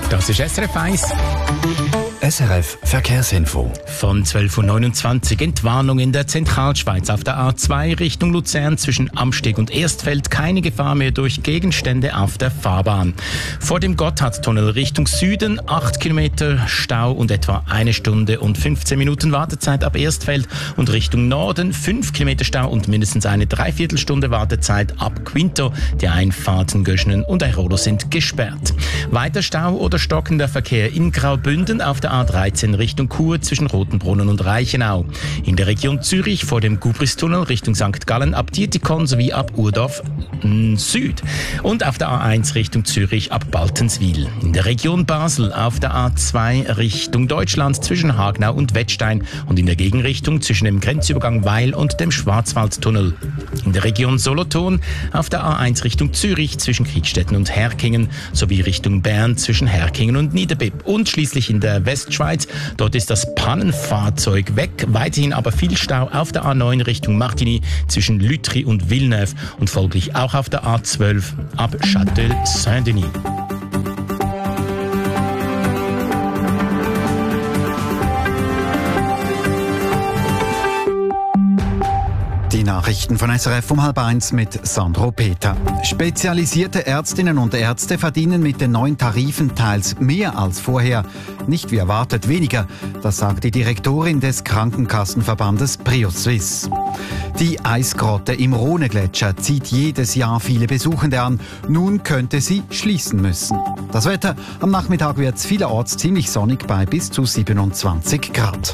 Das ist SRF 1. SRF Verkehrsinfo. Von 12.29 Uhr Entwarnung in der Zentralschweiz auf der A2 Richtung Luzern zwischen Amsteg und Erstfeld. Keine Gefahr mehr durch Gegenstände auf der Fahrbahn. Vor dem Gotthardtunnel Richtung Süden 8 Kilometer Stau und etwa 1 Stunde und 15 Minuten Wartezeit ab Erstfeld. Und Richtung Norden 5 Kilometer Stau und mindestens eine Dreiviertelstunde Wartezeit ab Quinto. Die Einfahrten Göschenen und Airolo sind gesperrt. Weiter Stau oder stockender Verkehr in Graubünden auf der A13 Richtung Chur zwischen Rotenbrunnen und Reichenau. In der Region Zürich vor dem Gubristunnel Richtung St. Gallen ab Dietikon sowie ab Urdorf Süd. Und auf der A1 Richtung Zürich ab Baltenswil. In der Region Basel auf der A2 Richtung Deutschland zwischen Hagenau und Wettstein und in der Gegenrichtung zwischen dem Grenzübergang Weil und dem Schwarzwaldtunnel. In der Region Solothurn auf der A1 Richtung Zürich zwischen Kriegstetten und Herkingen sowie Richtung Bern zwischen Herkingen und Niederbipp. Und schließlich in der Westschweiz. Dort ist das Pannenfahrzeug weg. Weiterhin aber viel Stau auf der A9 Richtung Martigny zwischen Lütry und Villeneuve und folglich auch auf der A12 ab Châtel-Saint-Denis. Die Nachrichten von SRF um 12:30 mit Sandro Peter. Spezialisierte Ärztinnen und Ärzte verdienen mit den neuen Tarifen teils mehr als vorher. Nicht wie erwartet weniger, das sagt die Direktorin des Krankenkassenverbandes PriosSuisse. Die Eisgrotte im Rhonegletscher zieht jedes Jahr viele Besuchende an. Nun könnte sie schließen müssen. Das Wetter: am Nachmittag wird es vielerorts ziemlich sonnig bei bis zu 27 Grad.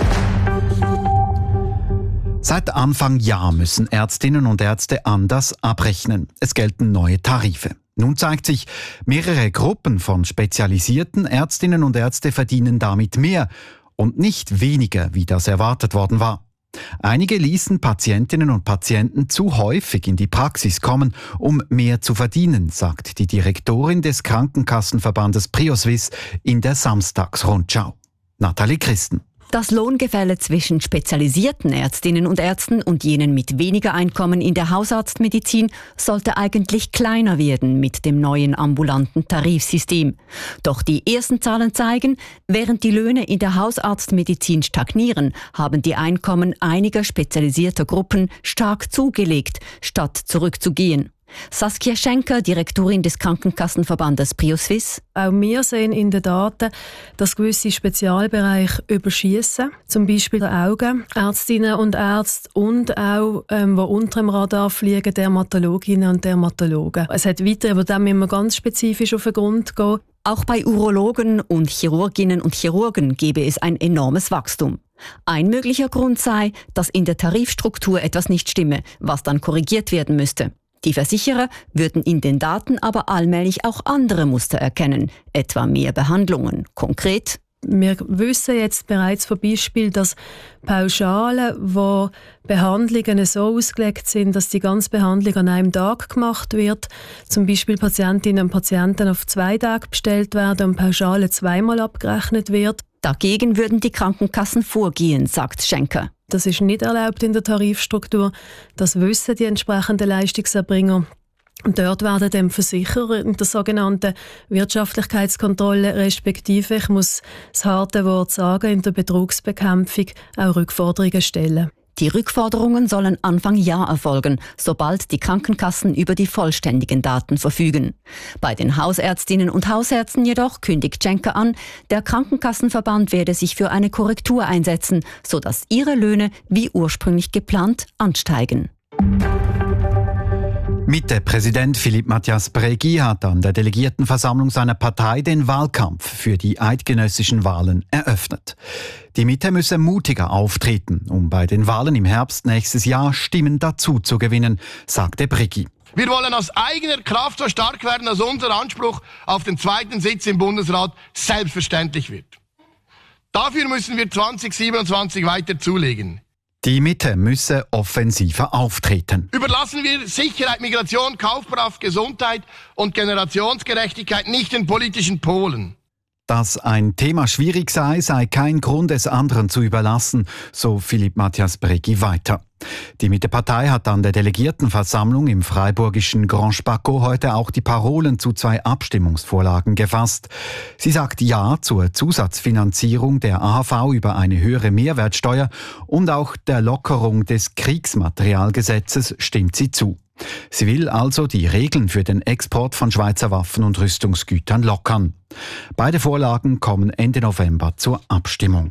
Seit Anfang Jahr müssen Ärztinnen und Ärzte anders abrechnen. Es gelten neue Tarife. Nun zeigt sich, mehrere Gruppen von spezialisierten Ärztinnen und Ärzte verdienen damit mehr und nicht weniger, wie das erwartet worden war. Einige ließen Patientinnen und Patienten zu häufig in die Praxis kommen, um mehr zu verdienen, sagt die Direktorin des Krankenkassenverbandes PriosSuisse in der Samstagsrundschau. Nathalie Christen. Das Lohngefälle zwischen spezialisierten Ärztinnen und Ärzten und jenen mit weniger Einkommen in der Hausarztmedizin sollte eigentlich kleiner werden mit dem neuen ambulanten Tarifsystem. Doch die ersten Zahlen zeigen, während die Löhne in der Hausarztmedizin stagnieren, haben die Einkommen einiger spezialisierter Gruppen stark zugelegt, statt zurückzugehen. Saskia Schenker, Direktorin des Krankenkassenverbandes PriosSuisse. Auch wir sehen in den Daten, dass gewisse Spezialbereiche überschiessen, zum Beispiel die Augen, Ärztinnen und Ärzte und auch, die unter dem Radar fliegen, Dermatologinnen und Dermatologen. Es hat weiter, aber da müssen wir ganz spezifisch auf den Grund gehen. Auch bei Urologen und Chirurginnen und Chirurgen gebe es ein enormes Wachstum. Ein möglicher Grund sei, dass in der Tarifstruktur etwas nicht stimme, was dann korrigiert werden müsste. Die Versicherer würden in den Daten aber allmählich auch andere Muster erkennen, etwa mehr Behandlungen. Konkret: Wir wissen jetzt bereits von Beispielen, dass Pauschalen, wo Behandlungen so ausgelegt sind, dass die ganze Behandlung an einem Tag gemacht wird, zum Beispiel Patientinnen und Patienten auf 2 Tage bestellt werden und Pauschale zweimal abgerechnet wird. Dagegen würden die Krankenkassen vorgehen, sagt Schenker. Das ist nicht erlaubt in der Tarifstruktur. Das wissen die entsprechenden Leistungserbringer. Und dort werden dem Versicherer in der sogenannten Wirtschaftlichkeitskontrolle respektive, ich muss das harte Wort sagen, in der Betrugsbekämpfung auch Rückforderungen stellen. Die Rückforderungen sollen Anfang Jahr erfolgen, sobald die Krankenkassen über die vollständigen Daten verfügen. Bei den Hausärztinnen und Hausärzten jedoch kündigt Schenker an, der Krankenkassenverband werde sich für eine Korrektur einsetzen, sodass ihre Löhne wie ursprünglich geplant ansteigen. Mitte-Präsident Philippe Mathias Brägi hat an der Delegiertenversammlung seiner Partei den Wahlkampf für die eidgenössischen Wahlen eröffnet. Die Mitte müsse mutiger auftreten, um bei den Wahlen im Herbst nächstes Jahr Stimmen dazu zu gewinnen, sagte Brägi. Wir wollen aus eigener Kraft so stark werden, dass unser Anspruch auf den 2. Sitz im Bundesrat selbstverständlich wird. Dafür müssen wir 2027 weiter zulegen. Die Mitte müsse offensiver auftreten. Überlassen wir Sicherheit, Migration, Kaufkraft, Gesundheit und Generationsgerechtigkeit nicht den politischen Polen. Dass ein Thema schwierig sei kein Grund, es anderen zu überlassen, so Philipp Matthias Breggi weiter. Die Mitte-Partei hat an der Delegiertenversammlung im freiburgischen Grand Spaco heute auch die Parolen zu 2 Abstimmungsvorlagen gefasst. Sie sagt Ja zur Zusatzfinanzierung der AHV über eine höhere Mehrwertsteuer und auch der Lockerung des Kriegsmaterialgesetzes stimmt sie zu. Sie will also die Regeln für den Export von Schweizer Waffen und Rüstungsgütern lockern. Beide Vorlagen kommen Ende November zur Abstimmung.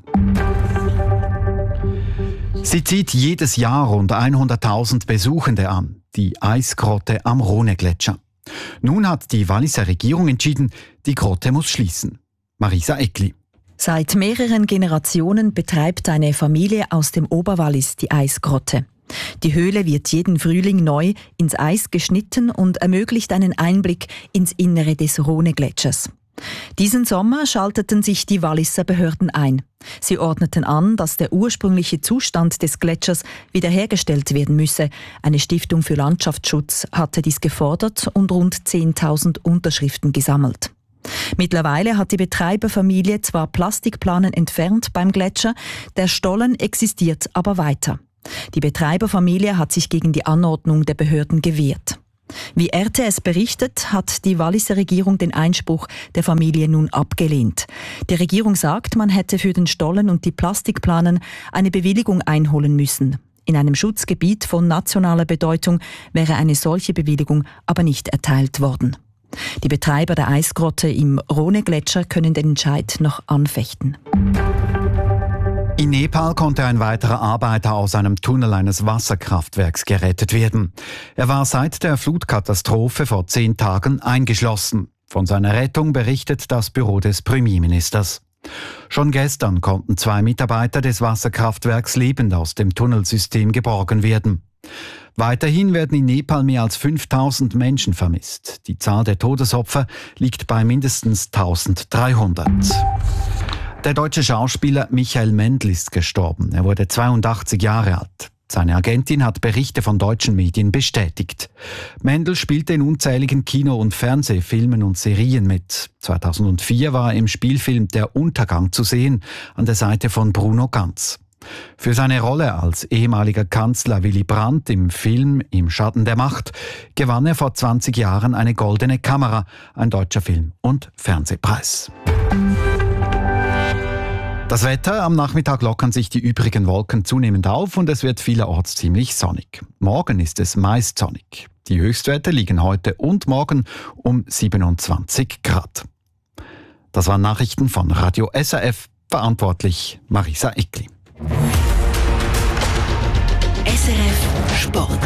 Sie zieht jedes Jahr rund 100.000 Besuchende an, die Eisgrotte am Rhônegletscher. Nun hat die Walliser Regierung entschieden, die Grotte muss schließen. Marisa Eckli. Seit mehreren Generationen betreibt eine Familie aus dem Oberwallis die Eisgrotte. Die Höhle wird jeden Frühling neu ins Eis geschnitten und ermöglicht einen Einblick ins Innere des Rhônegletschers. Diesen Sommer schalteten sich die Walliser Behörden ein. Sie ordneten an, dass der ursprüngliche Zustand des Gletschers wiederhergestellt werden müsse. Eine Stiftung für Landschaftsschutz hatte dies gefordert und rund 10.000 Unterschriften gesammelt. Mittlerweile hat die Betreiberfamilie zwar Plastikplanen entfernt beim Gletscher, der Stollen existiert aber weiter. Die Betreiberfamilie hat sich gegen die Anordnung der Behörden gewehrt. Wie RTS berichtet, hat die Walliser Regierung den Einspruch der Familie nun abgelehnt. Die Regierung sagt, man hätte für den Stollen und die Plastikplanen eine Bewilligung einholen müssen. In einem Schutzgebiet von nationaler Bedeutung wäre eine solche Bewilligung aber nicht erteilt worden. Die Betreiber der Eisgrotte im Rhônegletscher können den Entscheid noch anfechten. In Nepal konnte ein weiterer Arbeiter aus einem Tunnel eines Wasserkraftwerks gerettet werden. Er war seit der Flutkatastrophe vor 10 Tagen eingeschlossen. Von seiner Rettung berichtet das Büro des Premierministers. Schon gestern konnten 2 Mitarbeiter des Wasserkraftwerks lebend aus dem Tunnelsystem geborgen werden. Weiterhin werden in Nepal mehr als 5.000 Menschen vermisst. Die Zahl der Todesopfer liegt bei mindestens 1.300. Der deutsche Schauspieler Michael Mendl ist gestorben. Er wurde 82 Jahre alt. Seine Agentin hat Berichte von deutschen Medien bestätigt. Mendl spielte in unzähligen Kino- und Fernsehfilmen und Serien mit. 2004 war er im Spielfilm Der Untergang zu sehen, an der Seite von Bruno Ganz. Für seine Rolle als ehemaliger Kanzler Willy Brandt im Film Im Schatten der Macht gewann er vor 20 Jahren eine Goldene Kamera, ein deutscher Film- und Fernsehpreis. Das Wetter: Am Nachmittag lockern sich die übrigen Wolken zunehmend auf und es wird vielerorts ziemlich sonnig. Morgen ist es meist sonnig. Die Höchstwerte liegen heute und morgen um 27 Grad. Das waren Nachrichten von Radio SRF, verantwortlich Marisa Eckli. SRF Sport.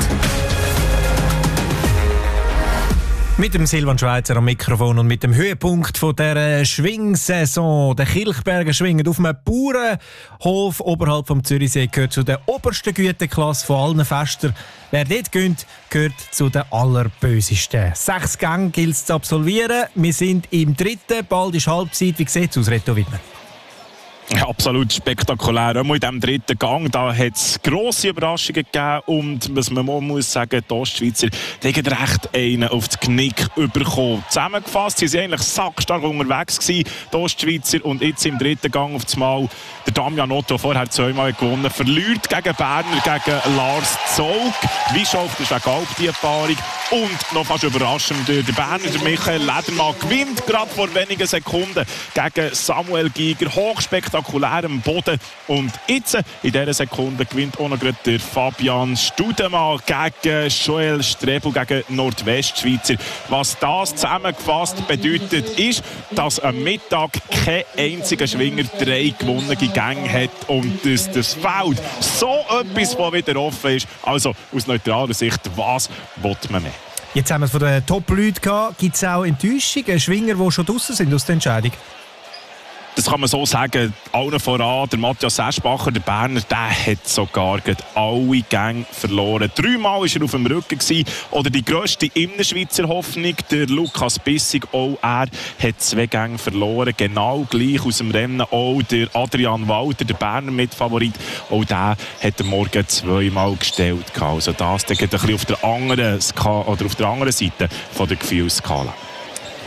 Mit dem Silvan Schweizer am Mikrofon und mit dem Höhepunkt von dieser Schwingsaison. Der Kilchberger Schwingen auf einem Bauernhof oberhalb vom Zürichsee gehört zu der obersten Güteklasse von allen Festern. Wer dort gönnt, gehört zu den allerbösesten. 6 Gänge gilt es zu absolvieren. Wir sind im 3. Bald ist Halbzeit. Wie sieht es aus, Reto Wittmer? Ja, absolut spektakulär. Auch in diesem 3. Gang da hat es grosse Überraschungen gegeben. Und was man mal muss sagen, die Ostschweizer haben recht einen auf das Knick bekommen. Zusammengefasst, sie waren eigentlich sackstark unterwegs gewesen, die Ostschweizer. Und jetzt im 3. Gang auf das Mal der Damian Otto, vorher 2-mal gewonnen, verliert gegen Berner, gegen Lars Zolk. Wie schafft es wegen Alp die Paarung? Und noch fast überraschend, der Berner, der Michael Ledermann, gewinnt gerade vor wenigen Sekunden gegen Samuel Giger. Hochspektakulärem Boden. Und jetzt, in dieser Sekunde, gewinnt auch noch der Fabian Studemann gegen Joel Strebel, gegen Nordwestschweizer. Was das zusammengefasst bedeutet, ist, dass am Mittag kein einziger Schwinger 3 gewonnene Gänge hat. Und das Feld so etwas, was wieder offen ist. Also aus neutraler Sicht, was will man mehr? Jetzt haben wir es von den Top-Leuten gehabt. Gibt es auch Enttäuschungen, Schwinger, die schon draussen sind aus der Entscheidung? Das kann man so sagen, allen voran, der Matthias Eschbacher, der Berner, der hat sogar alle Gänge verloren. 3-mal war er auf dem Rücken gewesen. Oder die grösste Innerschweizer Hoffnung, der Lukas Bissig, auch er hat 2 Gänge verloren. Genau gleich aus dem Rennen auch der Adrian Walter, der Berner Mitfavorit, auch der hat Morgen 2-mal gestellt. Also das ein bisschen auf der anderen Seite von der Gefühlsskala.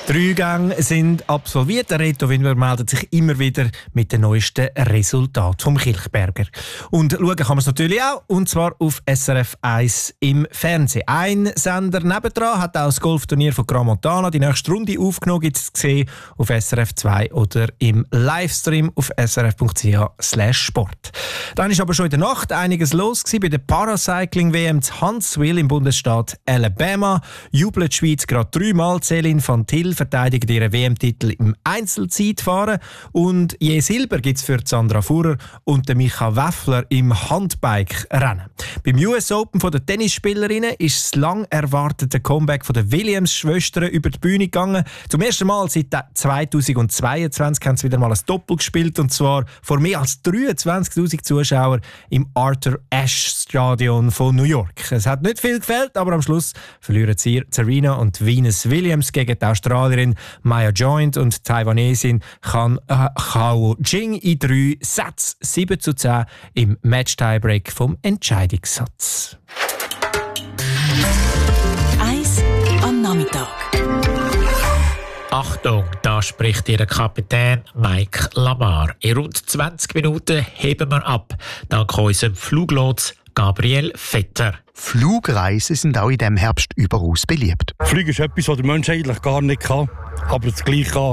3 Gänge sind absolviert. Der Reto Winwer meldet sich immer wieder mit den neuesten Resultaten vom Kilchberger. Und schauen kann man es natürlich auch, und zwar auf SRF 1 im Fernsehen. Ein Sender nebendran hat auch das Golfturnier von Gran Montana. Die nächste Runde aufgenommen gibt es zu sehen auf SRF 2 oder im Livestream auf srf.ch/sport. Dann ist aber schon in der Nacht einiges los gewesen. Bei der Paracycling-WM zu Huntsville im Bundesstaat Alabama jubelt die Schweiz gerade 3-mal. Céline van Til verteidigt ihren WM-Titel im Einzelzeitfahren und je Silber gibt es für Sandra Fuhrer und den Micha Weffler im Handbike-Rennen. Beim US Open von der Tennisspielerinnen ist das lang erwartete Comeback von der Williams-Schwestern über die Bühne gegangen. Zum ersten Mal seit 2022 haben sie wieder mal ein Doppel gespielt, und zwar vor mehr als 23'000 Zuschauern im Arthur Ashe Stadion von New York. Es hat nicht viel gefällt, aber am Schluss verlieren sie Serena und Venus Williams gegen die Australierin Maya Joint und die Taiwanesin Hao Jing in 3 Sätzen 7:10 im Match-Tiebreak vom Entscheidungssatz. 1 am Nachmittag. Achtung, da spricht Ihr Kapitän Mike Lamar. In rund 20 Minuten heben wir ab, dank unserem Fluglotsen Gabriel Vetter. Flugreisen sind auch in diesem Herbst überaus beliebt. Fliegen ist etwas, was der Mensch eigentlich gar nicht kann, aber das Gleiche kann.